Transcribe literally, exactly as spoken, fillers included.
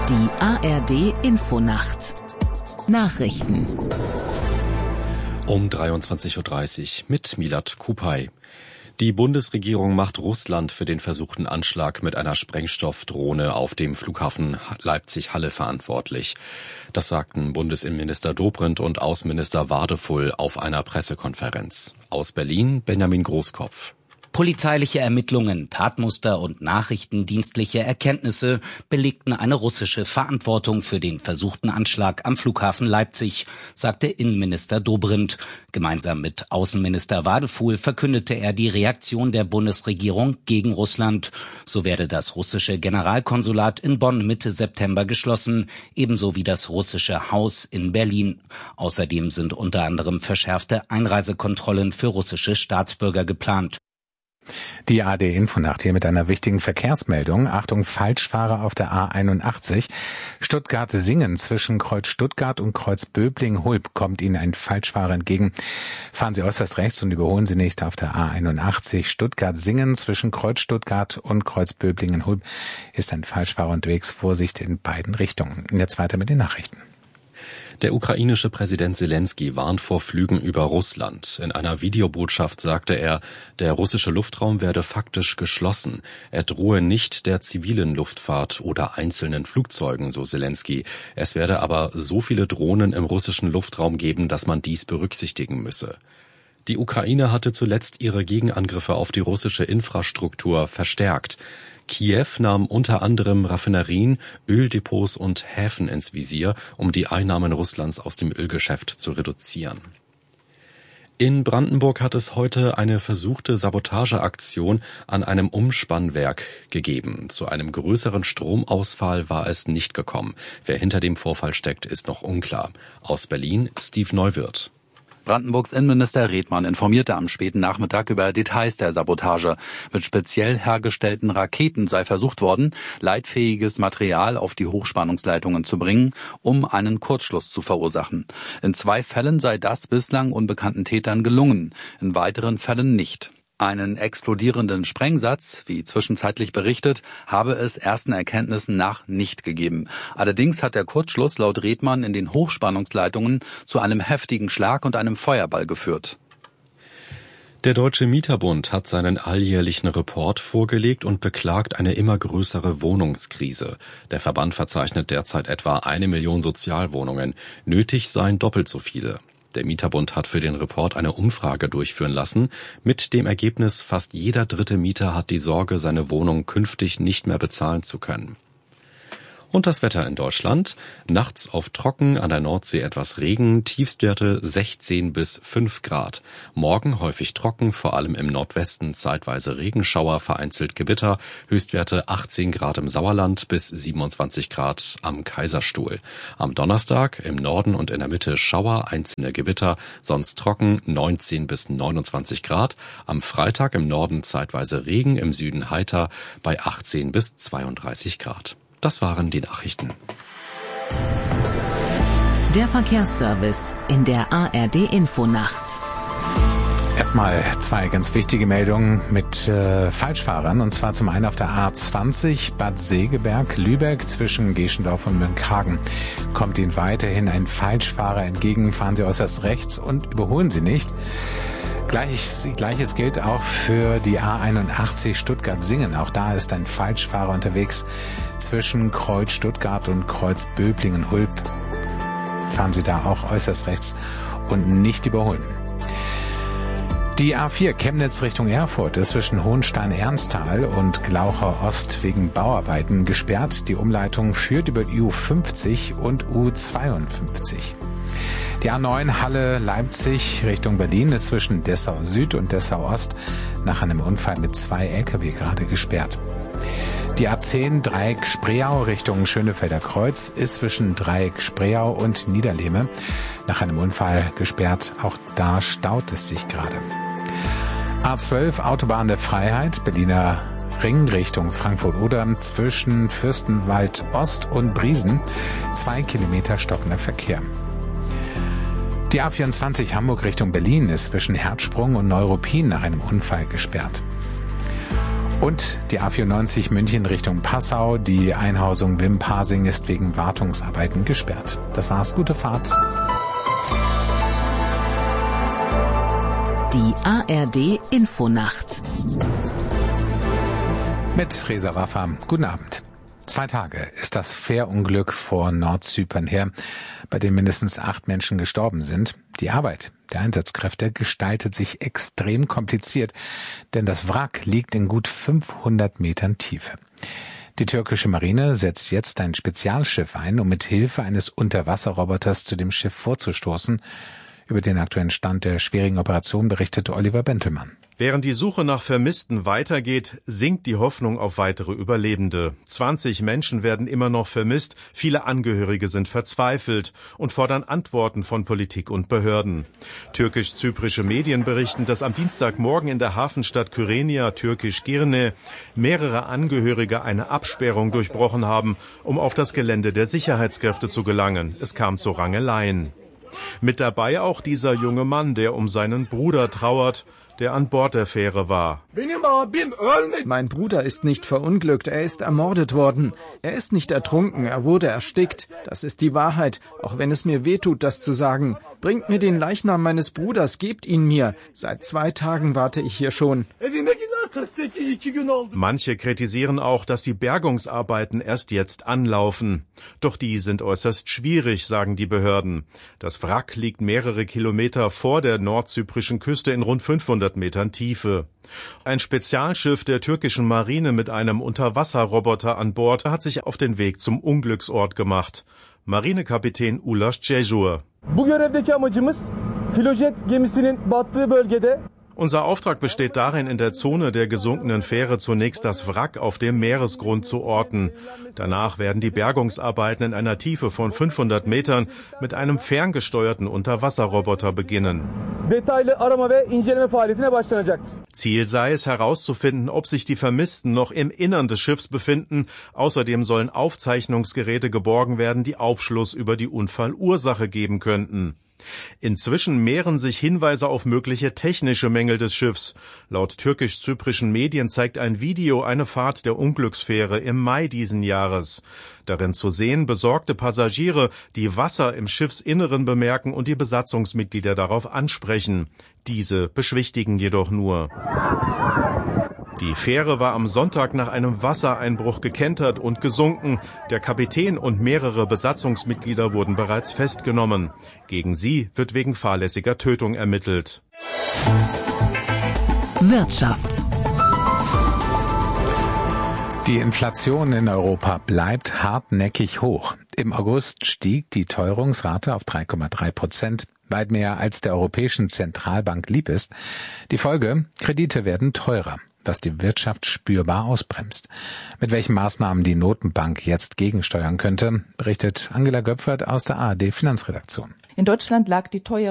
Die A R D-Infonacht. Nachrichten. Um dreiundzwanzig Uhr dreißig mit Milad Kupay. Die Bundesregierung macht Russland für den versuchten Anschlag mit einer Sprengstoffdrohne auf dem Flughafen Leipzig-Halle verantwortlich. Das sagten Bundesinnenminister Dobrindt und Außenminister Wadefull auf einer Pressekonferenz. Aus Berlin Benjamin Großkopf. Polizeiliche Ermittlungen, Tatmuster und nachrichtendienstliche Erkenntnisse belegten eine russische Verantwortung für den versuchten Anschlag am Flughafen Leipzig, sagte Innenminister Dobrindt. Gemeinsam mit Außenminister Wadefull verkündete er die Reaktion der Bundesregierung gegen Russland. So werde das russische Generalkonsulat in Bonn Mitte September geschlossen, ebenso wie das russische Haus in Berlin. Außerdem sind unter anderem verschärfte Einreisekontrollen für russische Staatsbürger geplant. Die A R D-Infonacht hier mit einer wichtigen Verkehrsmeldung. Achtung, Falschfahrer auf der A einundachtzig. Stuttgart-Singen zwischen Kreuz Stuttgart und Kreuz Böblingen-Hulb kommt Ihnen ein Falschfahrer entgegen. Fahren Sie äußerst rechts und überholen Sie nicht auf der A einundachtzig. Stuttgart-Singen zwischen Kreuz Stuttgart und Kreuz Böblingen-Hulb ist ein Falschfahrer unterwegs. Vorsicht in beiden Richtungen. Jetzt weiter mit den Nachrichten. Der ukrainische Präsident Selenskyj warnt vor Flügen über Russland. In einer Videobotschaft sagte er, der russische Luftraum werde faktisch geschlossen. Er drohe nicht der zivilen Luftfahrt oder einzelnen Flugzeugen, so Selenskyj. Es werde aber so viele Drohnen im russischen Luftraum geben, dass man dies berücksichtigen müsse. Die Ukraine hatte zuletzt ihre Gegenangriffe auf die russische Infrastruktur verstärkt. Kiew nahm unter anderem Raffinerien, Öldepots und Häfen ins Visier, um die Einnahmen Russlands aus dem Ölgeschäft zu reduzieren. In Brandenburg hat es heute eine versuchte Sabotageaktion an einem Umspannwerk gegeben. Zu einem größeren Stromausfall war es nicht gekommen. Wer hinter dem Vorfall steckt, ist noch unklar. Aus Berlin Steve Neuwirth. Brandenburgs Innenminister Redmann informierte am späten Nachmittag über Details der Sabotage. Mit speziell hergestellten Raketen sei versucht worden, leitfähiges Material auf die Hochspannungsleitungen zu bringen, um einen Kurzschluss zu verursachen. In zwei Fällen sei das bislang unbekannten Tätern gelungen, in weiteren Fällen nicht. Einen explodierenden Sprengsatz, wie zwischenzeitlich berichtet, habe es ersten Erkenntnissen nach nicht gegeben. Allerdings hat der Kurzschluss laut Redmann in den Hochspannungsleitungen zu einem heftigen Schlag und einem Feuerball geführt. Der Deutsche Mieterbund hat seinen alljährlichen Report vorgelegt und beklagt eine immer größere Wohnungskrise. Der Verband verzeichnet derzeit etwa eine Million Sozialwohnungen. Nötig seien doppelt so viele. Der Mieterbund hat für den Report eine Umfrage durchführen lassen. Mit dem Ergebnis, fast jeder dritte Mieter hat die Sorge, seine Wohnung künftig nicht mehr bezahlen zu können. Und das Wetter in Deutschland. Nachts auf trocken, an der Nordsee etwas Regen, Tiefstwerte sechzehn bis fünf Grad. Morgen häufig trocken, vor allem im Nordwesten zeitweise Regenschauer, vereinzelt Gewitter. Höchstwerte achtzehn Grad im Sauerland bis siebenundzwanzig Grad am Kaiserstuhl. Am Donnerstag im Norden und in der Mitte Schauer, einzelne Gewitter, sonst trocken, neunzehn bis neunundzwanzig Grad. Am Freitag im Norden zeitweise Regen, im Süden heiter bei achtzehn bis zweiunddreißig Grad. Das waren die Nachrichten. Der Verkehrsservice in der A R D-Infonacht. Erstmal zwei ganz wichtige Meldungen mit äh, Falschfahrern. Und zwar zum einen auf der A zwanzig Bad Segeberg, Lübeck zwischen Geschendorf und Münkhagen. Kommt Ihnen weiterhin ein Falschfahrer entgegen, fahren Sie äußerst rechts und überholen Sie nicht. Gleiches, Gleiches gilt auch für die A einundachtzig Stuttgart-Singen. Auch da ist ein Falschfahrer unterwegs zwischen Kreuz Stuttgart und Kreuz Böblingen-Hulb. Fahren Sie da auch äußerst rechts und nicht überholen. Die A vier Chemnitz Richtung Erfurt ist zwischen Hohenstein-Ernsthal und Glauchau Ost wegen Bauarbeiten gesperrt. Die Umleitung führt über die U fünfzig und U zweiundfünfzig. Die A neun Halle Leipzig Richtung Berlin ist zwischen Dessau Süd und Dessau Ost nach einem Unfall mit zwei L K W gerade gesperrt. Die A zehn Dreieck Spreeau Richtung Schönefelder Kreuz ist zwischen Dreieck Spreeau und Niederlehme nach einem Unfall gesperrt. Auch da staut es sich gerade. A zwölf Autobahn der Freiheit, Berliner Ring Richtung Frankfurt-Oder zwischen Fürstenwald Ost und Briesen. Zwei Kilometer stockender Verkehr. Die A vierundzwanzig Hamburg Richtung Berlin ist zwischen Herzsprung und Neuruppin nach einem Unfall gesperrt. Und die A vierundneunzig München Richtung Passau. Die Einhausung Wimpasing ist wegen Wartungsarbeiten gesperrt. Das war's. Gute Fahrt. Die A R D Infonacht mit Reza Waffa. Guten Abend. Zwei Tage ist das Fährunglück vor Nordzypern her, bei dem mindestens acht Menschen gestorben sind. Die Arbeit der Einsatzkräfte gestaltet sich extrem kompliziert, denn das Wrack liegt in gut fünfhundert Metern Tiefe. Die türkische Marine setzt jetzt ein Spezialschiff ein, um mit Hilfe eines Unterwasserroboters zu dem Schiff vorzustoßen. Über den aktuellen Stand der schwierigen Operation berichtete Oliver Bentelmann. Während die Suche nach Vermissten weitergeht, sinkt die Hoffnung auf weitere Überlebende. zwanzig Menschen werden immer noch vermisst, viele Angehörige sind verzweifelt und fordern Antworten von Politik und Behörden. Türkisch-zyprische Medien berichten, dass am Dienstagmorgen in der Hafenstadt Kyrenia, türkisch Girne, mehrere Angehörige eine Absperrung durchbrochen haben, um auf das Gelände der Sicherheitskräfte zu gelangen. Es kam zu Rangeleien. Mit dabei auch dieser junge Mann, der um seinen Bruder trauert, der an Bord der Fähre war. Mein Bruder ist nicht verunglückt, er ist ermordet worden. Er ist nicht ertrunken, er wurde erstickt. Das ist die Wahrheit, auch wenn es mir wehtut, das zu sagen. Bringt mir den Leichnam meines Bruders, gebt ihn mir. Seit zwei Tagen warte ich hier schon. Manche kritisieren auch, dass die Bergungsarbeiten erst jetzt anlaufen. Doch die sind äußerst schwierig, sagen die Behörden. Das Wrack liegt mehrere Kilometer vor der nordzyprischen Küste in rund fünfhundert Metern Tiefe. Ein Spezialschiff der türkischen Marine mit einem Unterwasserroboter an Bord hat sich auf den Weg zum Unglücksort gemacht. Marinekapitän Ulaş Cesur. Unser Auftrag besteht darin, in der Zone der gesunkenen Fähre zunächst das Wrack auf dem Meeresgrund zu orten. Danach werden die Bergungsarbeiten in einer Tiefe von fünfhundert Metern mit einem ferngesteuerten Unterwasserroboter beginnen. Ziel sei es, herauszufinden, ob sich die Vermissten noch im Innern des Schiffs befinden. Außerdem sollen Aufzeichnungsgeräte geborgen werden, die Aufschluss über die Unfallursache geben könnten. Inzwischen mehren sich Hinweise auf mögliche technische Mängel des Schiffs. Laut türkisch-zyprischen Medien zeigt ein Video eine Fahrt der Unglücksfähre im Mai diesen Jahres. Darin zu sehen besorgte Passagiere, die Wasser im Schiffsinneren bemerken und die Besatzungsmitglieder darauf ansprechen. Diese beschwichtigen jedoch nur. Die Fähre war am Sonntag nach einem Wassereinbruch gekentert und gesunken. Der Kapitän und mehrere Besatzungsmitglieder wurden bereits festgenommen. Gegen sie wird wegen fahrlässiger Tötung ermittelt. Wirtschaft. Die Inflation in Europa bleibt hartnäckig hoch. Im August stieg die Teuerungsrate auf drei Komma drei Prozent, weit mehr als der Europäischen Zentralbank lieb ist. Die Folge: Kredite werden teurer, was die Wirtschaft spürbar ausbremst. Mit welchen Maßnahmen die Notenbank jetzt gegensteuern könnte, berichtet Angela Göpfert aus der A R D Finanzredaktion. In Deutschland lag die Teuerung